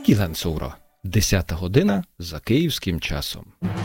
9 óra, 10 година за kиївським часом.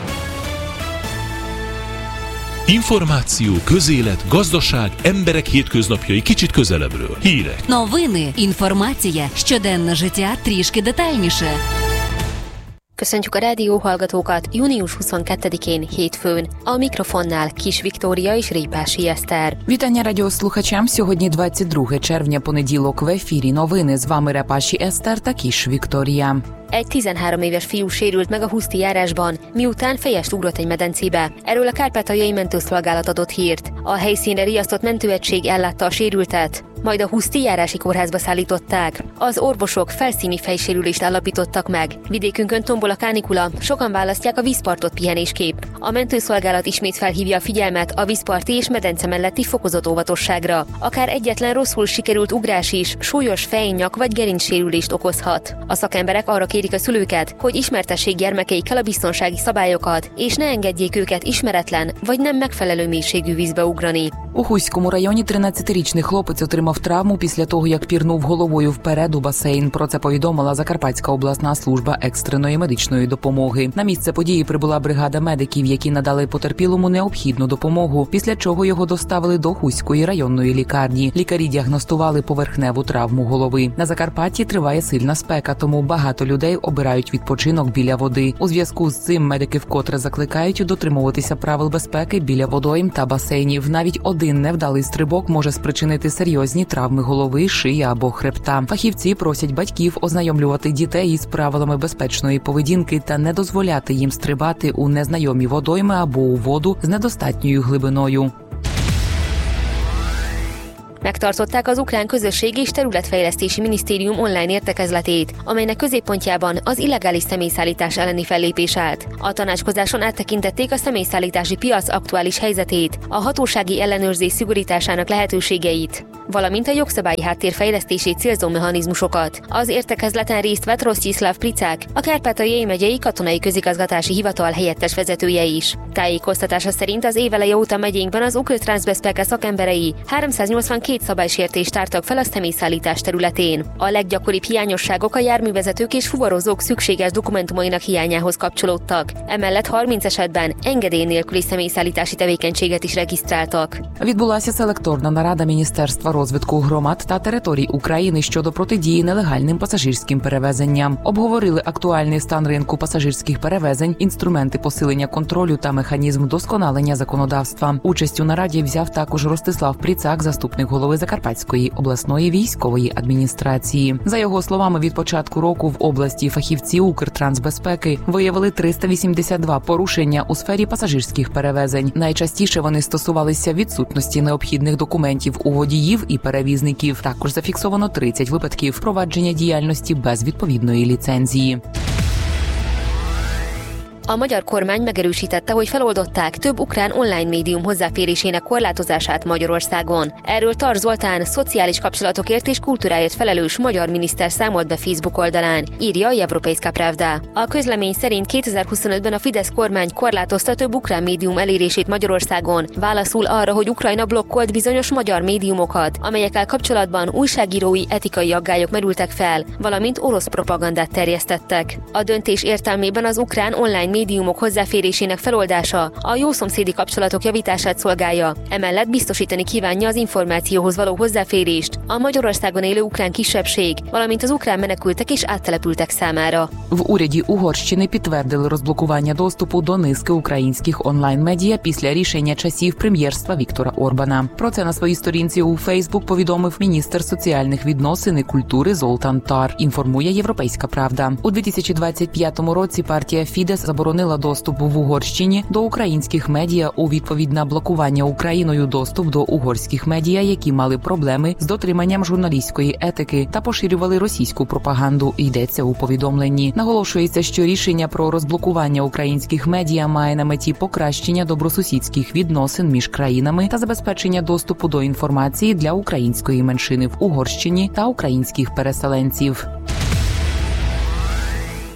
Információ, közélet, gazdaság, emberek hétköznapjai kicsit közelebbről. Hírek. Новини, інформація, щоденне життя трішки детальніше. Köszöntjük a rádióhallgatókat június 22-én hétfőn. A mikrofonnál Kis Viktória és Répási Eszter. Вітання радіослухачам. Сьогодні 22 червня, понеділок, в ефірі новини. З вами Репаші Eszter та Kis Viktória. Egy 13 éves fiú sérült meg a Huszti járásban, miután fejest ugrott egy medencébe. Erről a Kárpátaljai Mentőszolgálat adott hírt. A helyszínre riasztott mentőegység ellátta a sérültet, majd a Huszti járási kórházba szállították. Az orvosok felszíni fejsérülést állapítottak meg. Vidékünkön tombol a kánikula, sokan választják a vízpartot pihenésképp. A mentőszolgálat ismét felhívja a figyelmet a vízparti és medence melletti fokozott óvatosságra. Akár egyetlen rosszul sikerült ugrás is súlyos fejnyak vagy gerincsérülést okozhat. A szakemberek arra kérik a szülőket, hogy ismertessék gyermekeikkel a biztonsági szabályokat, és ne engedjék őket ismeretlen vagy nem megfelelő mélységű vízbe ugrani. У Хуському районі 13-річний хлопець отримав травму після того, як пірнув головою вперед у басейн. Про це повідомила Закарпатська обласна служба екстреної медичної допомоги. На місце події прибула бригада медиків, які надали потерпілому необхідну допомогу, після чого його доставили до Хуської районної лікарні. Лікарі діагностували поверхневу травму голови. На Закарпатті триває сильна спека, тому багато людей обирають відпочинок біля води. У зв'язку з цим медики вкотре закликають дотримуватися правил безпеки біля водойм та басейнів. Навіть один невдалий стрибок може спричинити серйозні травми голови, шиї або хребта. Фахівці просять батьків ознайомлювати дітей із правилами безпечної поведінки та не дозволяти їм стрибати у незнайомі водойми або у воду з недостатньою глибиною. Megtartották az Ukrán Közösség és Területfejlesztési Minisztérium online értekezletét, amelynek középpontjában az illegális személyszállítás elleni fellépés állt. A tanácskozáson áttekintették a személyszállítási piac aktuális helyzetét, a hatósági ellenőrzés szigorításának lehetőségeit, valamint a jogszabályi háttér fejlesztését célzó mechanizmusokat. Az értekezleten részt vett Rosztyiszláv Pricák, a Kárpátaljai megyei katonai közigazgatási hivatal helyettes vezetője is. Tájékoztatása szerint az éveleje óta megyénkben az Ukr-Transzbezpeke szakemberei 382 szabálysértést tártak fel a személyszállítás területén. A leggyakoribb hiányosságok a járművezetők és fuvarozók szükséges dokumentumainak hiányához kapcsolódtak. Emellett 30 esetben engedély nélküli személyszállítási tevékenységet is regisztráltak. Відбулася селекторна нарада Міністерства розвитку громад та територій України щодо протидії нелегальним пасажирським перевезенням. Обговорили актуальний стан ринку пасажирських перевезень, інструменти посилення контролю та механізм вдосконалення законодавства. Участь у нараді взяв також Ростислав Прицак, заступник голови Закарпатської обласної військової адміністрації. За його словами, від початку року в області фахівці Укртрансбезпеки виявили 382 порушення у сфері пасажирських перевезень. Найчастіше вони стосувалися відсутності необхідних документів у водіїв і перевізників. Також зафіксовано 30 випадків провадження діяльності без відповідної ліцензії. A magyar kormány megerősítette, hogy feloldották több ukrán online médium hozzáférésének korlátozását Magyarországon. Erről Tar Zoltán, szociális kapcsolatokért és kultúráért felelős magyar miniszter számolt be Facebook oldalán, írja a Европейска Правда. A közlemény szerint 2025-ben a Fidesz kormány korlátozta több ukrán médium elérését Magyarországon, válaszul arra, hogy Ukrajna blokkolt bizonyos magyar médiumokat, amelyekkel kapcsolatban újságírói etikai aggályok merültek fel, valamint orosz propagandát terjesztettek. A döntés értelmében az ukrán online médiumok hozzáférésének feloldása a jószomszédi kapcsolatok javítását szolgálja, emellett biztosítani kívánja az információhoz való hozzáférést a Magyarországon élő ukrán kisebbség, valamint az ukrán menekültek és áttelepültek számára. В уряді Угорщини підтвердили розблокування доступу до низки українських онлайн-медіа після рішення часів прем'єрства Віктора Орбана. Про це на своїй сторінці у Фейсбук повідомив міністр соціальних відносин і культури Золтан Тар, інформує Європейська Правда. У 2025 році партія Фідес заборонила доступ в Угорщині до українських медіа у відповідь на блокування Україною доступ до угорських медіа, які мали проблеми з дотриманням журналістської етики та поширювали російську пропаганду, йдеться у повідомленні. Наголошується, що рішення про розблокування українських медіа має на меті покращення добросусідських відносин між країнами та забезпечення доступу до інформації для української меншини в Угорщині та українських переселенців.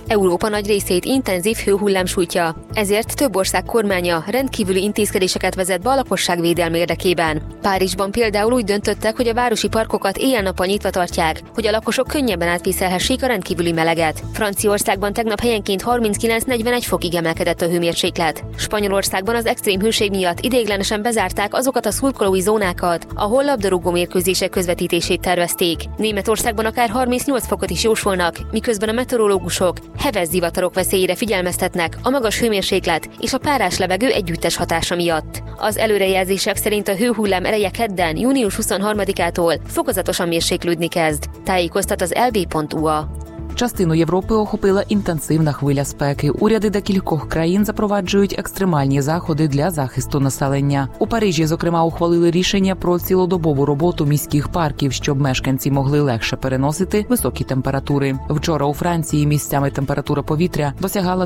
Európa nagy részét intenzív hőhullám sújtja, ezért több ország kormánya rendkívüli intézkedéseket vezet be a lakosság védelme érdekében. Párizsban például úgy döntöttek, hogy a városi parkokat éjjel-nappal nyitva tartják, hogy a lakosok könnyebben átvészelhessék a rendkívüli meleget. Franciaországban tegnap helyenként 39-41 fokig emelkedett a hőmérséklet. Spanyolországban az extrém hőség miatt ideiglenesen bezárták azokat a szurkolói zónákat, ahol labdarúgó mérkőzések közvetítését tervezték. Németországban akár 38 fokot is jósolnak, miközben a meteorológusok heves zivatarok veszélyére figyelmeztetnek a magas hőmérséklet és a párás levegő együttes hatása miatt. Az előrejelzések szerint a hőhullám ereje kedden, június 23-ától fokozatosan mérséklődni kezd. Tájékoztat az lb.ua. Частину Європи охопила інтенсивна хвиля спеки. Уряди декількох країн запроваджують екстремальні заходи для захисту населення. У Парижі, зокрема, ухвалили рішення про цілодобову роботу міських парків, щоб мешканці могли легше переносити високі температури. Вчора у Франції місцями температура повітря досягала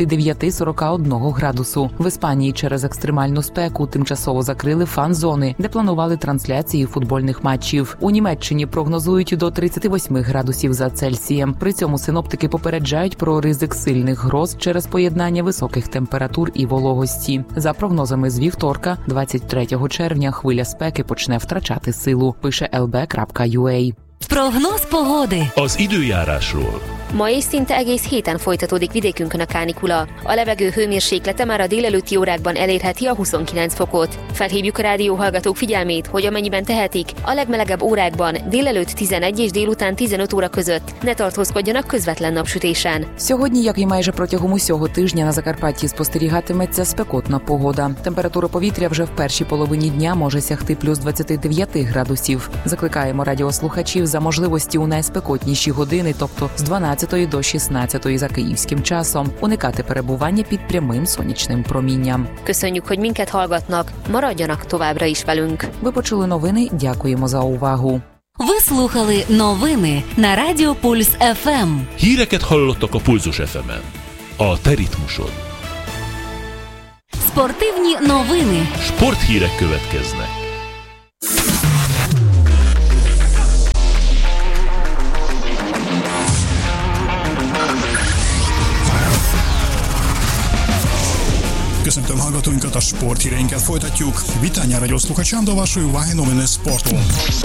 39-41 градусу. В Іспанії через екстремальну спеку тимчасово закрили фан-зони, де планували трансляції футбольних матчів. У Німеччині прогнозують до 38 градусів за Цельсієм. При цьому синоптики попереджають про ризик сильних гроз через поєднання високих температур і вологості. За прогнозами з вівторка, 23 червня, хвиля спеки почне втрачати силу, пише lb.ua. Прогноз pogody. Az időjárásról. Ma és szinte egész héten folytatódik vidékünkön a kánikula. A levegő hőmérséklete már a délelőtti órákban elérheti a 29 fokot. Felhívjuk a rádióhallgatók figyelmét, hogy amennyiben tehetik, a legmelegebb órákban délelőtt 11 és délután 15 óra között ne tartózkodjanak közvetlen napsütésen. Сьогодні, як і майже протягом усього тижня, на Закарпатті спостерігатиметься спекотна погода. Температура повітря вже в першій половині дня може сягти плюс 29 градусів. Закликаємо радіослухачів за можливості у найспекотніші години, тобто з 12 до 16 за київським часом, уникати перебування під прямим сонячним промінням. Köszönjük, hogy minket hallgatnak, maradjanak továbbra is velünk. Ви почули новини, дякуємо за увагу. Ви слухали новини на Радіо Пульс ФМ. Híreket hallottak a Pulzus FM-en. A te ritmusod. Спортивні новини. Sporthírek következnek. Köszöntöm hallgatóinkat, a sporthíreinket folytatjuk. Witania radiosluchačám do vašoj uvahy noviny sportu.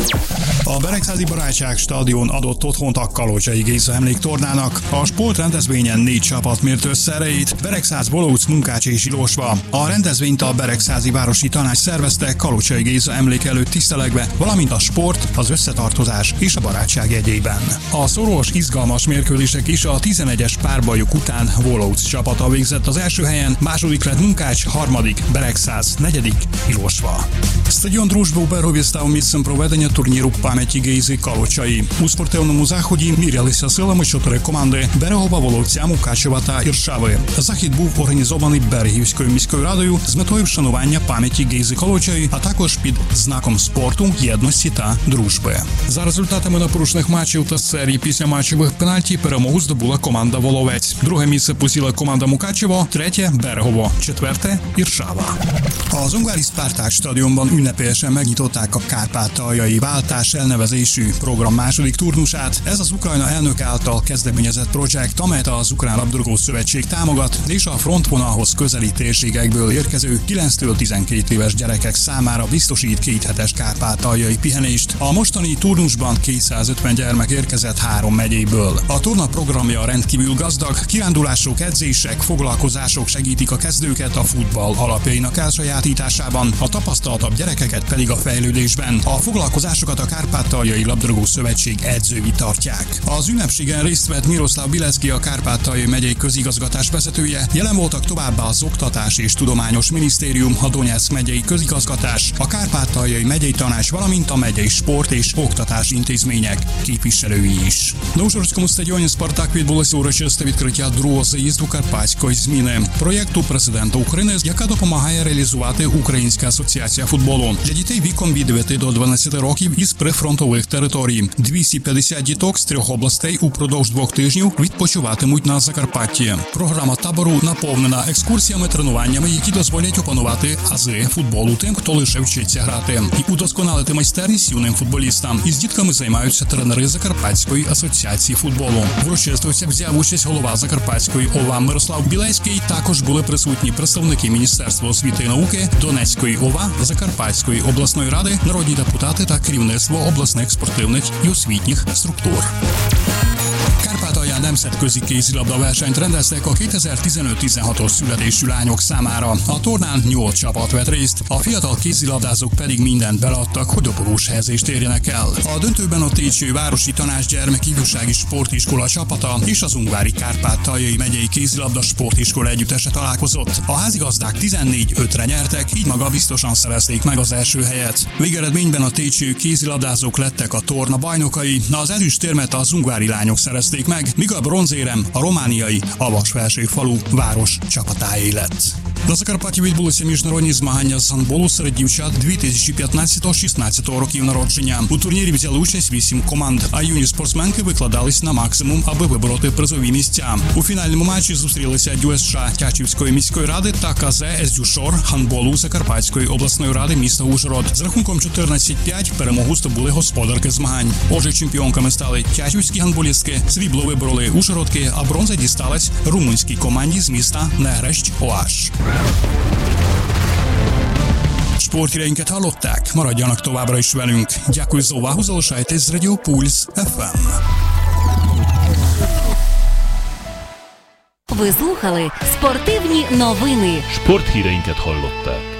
A Beregszázi Barátság stadion adott otthont a Kalocsai Géza emléktornának. A sportrendezvényen 4 csapat mért össze erejét, Beregszáz, Bolóc, Munkács és Ilósva. A rendezvényt a Beregszázi Városi Tanács szervezte Kalocsai Géza emlék előtt tisztelegve, valamint a sport, az összetartozás és a barátság jegyében. A szoros, izgalmas mérkőzések is a 11-es párbajok után Bolóc csapata végzett az első helyen, második lett Munkács, harmadik Beregszáz, negyedik Ilósva. Стадіон «Дружби» у Бергові став місцем проведення турніру пам'яті Гейзи Калочаї. У спортивному заході мірялися силами 4 команди – Берегова, Воловця, Мукачева та Іршави. Захід був організований Берегівською міською радою з метою вшанування пам'яті Гейзи Калочаї, а також під знаком спорту, єдності та дружби. За результатами напружених матчів та серії післяматчевих пенальті перемогу здобула команда Воловець. Друге місце посіла команда Мукачево, третє – Beregovo, четверте – Іршава. Az ungári Spartak stadionban ünnepélyesen megnyitották a kárpátaljai váltás elnevezésű program második turnusát. Ez az Ukrajna elnök által kezdeményezett projekt, amelyet az Ukrán Labdarúgó Szövetség támogat, és a frontvonalhoz közeli térségekből érkező 9-től 12 éves gyerekek számára biztosít 2 hetes kárpátaljai pihenést. A mostani turnusban 250 gyermek érkezett 3 megyéből. A torna programja rendkívül gazdag, kirándulások, edzések, foglalkozások segítik a kezdőket a futball alapjainak elsajátításában, a tapasztaltabb gyerekeket pedig a fejlődésben. A foglalkozásokat a Kárpátaljai Labdarúgó Szövetség edzői tartják. Az ünnepségen részt vett Miroslav Bilecki, a Kárpátaljai megyei közigazgatás vezetője, jelen voltak továbbá az Oktatás és Tudományos Minisztérium, a Donetsk megyei közigazgatás, a Kárpátaljai megyei tanács, valamint a megyei sport és oktatási intézmények képviselői is. На Ужгородському стадіоні «Спартак» відбулося урочисте відкриття другого заїзду Карпатської зміни – проєкту президента України, яка допомагає реалізувати Українська асоціація футболу для дітей віком від 9 до 12 років із прифронтових територій. 250 діток з 3 областей упродовж 2 тижнів відпочиватимуть на Закарпатті. Програма табору наповнена екскурсіями, тренуваннями, які дозволять опанувати ази футболу тим, хто лише вчиться грати, і удосконалити майстерність юним футболістам. Із дітками займаються тренери Закарпатської асоціації футболу. В урочистості взяв участь голова Закарпатської ОВА Мирослав Білецький. Також були присутні представники Міністерства освіти і науки, Донецької ОВА, Закарпатської обласної ради, народні депутати та керівництво обласних спортивних і освітніх структур. Kárpátalján nemzetközi kézilabda versenyt rendeztek a 2015-16-os születésű lányok számára. A tornán 8 csapat vett részt, a fiatal kézilabdázók pedig mindent beleadtak, hogy dobogós helyezést érjenek el. A döntőben a Técső Városi Tanácsgyermek Ifjúsági Sportiskola csapata és az Ungvári Kárpátaljai megyei kézilabda sportiskola együttese találkozott. A házigazdák 14-5-re nyertek, így maga biztosan szerezték meg az első helyet. Végeredményben a técső kézilabdázók lettek a torna bajnokai, az ezüstérmet az ungvári lányok szerezték meg, míg a bronzérem a romániai Avas-Felsőfalu város csapatáé lett. На Закарпатті відбулися міжнародні змагання з гандболу серед дівчат 2015-16 років народження. У турнірі взяли участь 8 команд, а юні спортсменки викладались на максимум, аби вибороти призові місця. У фінальному матчі зустрілися ДЮСШ Тячівської міської ради та КЗ СДЮШОР гандболу Закарпатської обласної ради міста Ужгород. З рахунком 14-5 перемогу здобули господарки змагань. Отже, чемпіонками стали тячівські гандболістки, срібло вибороли ужгородки, а бронза дісталась румунській команді з міста Негрещ Oás. Sporthíreinket hallották, maradjanak továbbra is velünk. Дякую за увагу, залишайтесь з Радіо Пульс FM. Ви слухали спортивні новини. Sporthíreinket hallották.